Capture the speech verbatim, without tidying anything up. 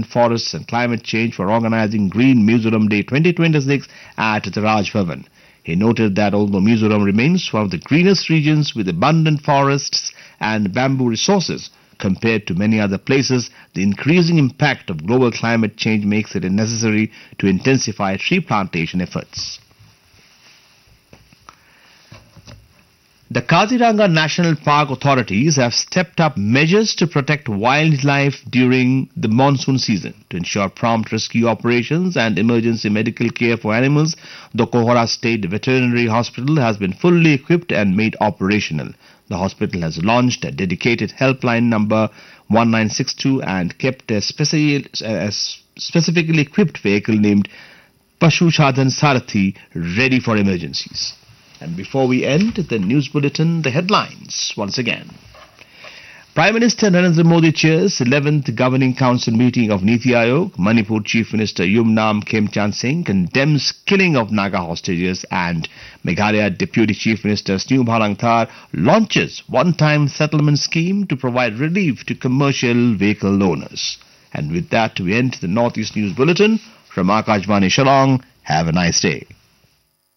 abundant forests and climate change for organizing Green Mizoram Day twenty twenty-six at the Raj Bhavan. He noted that although Mizoram remains one of the greenest regions with abundant forests and bamboo resources, compared to many other places, the increasing impact of global climate change makes it necessary to intensify tree plantation efforts. The Kaziranga National Park authorities have stepped up measures to protect wildlife during the monsoon season. To ensure prompt rescue operations and emergency medical care for animals, the Kohara State Veterinary Hospital has been fully equipped and made operational. The hospital has launched a dedicated helpline number one nine six two and kept a, speci- a specifically equipped vehicle named Pashu Sadhan Sarathi ready for emergencies. And before we end the news bulletin, the headlines once again. Prime Minister Narendra Modi chairs eleventh Governing Council meeting of Niti Aayog. Manipur Chief Minister Yumnam Khemchand Singh condemns killing of Naga hostages, and Meghalaya Deputy Chief Minister Snew Bhalangthar launches one-time settlement scheme to provide relief to commercial vehicle owners. And with that, we end the Northeast News Bulletin from Akashvani Shillong. Have a nice day.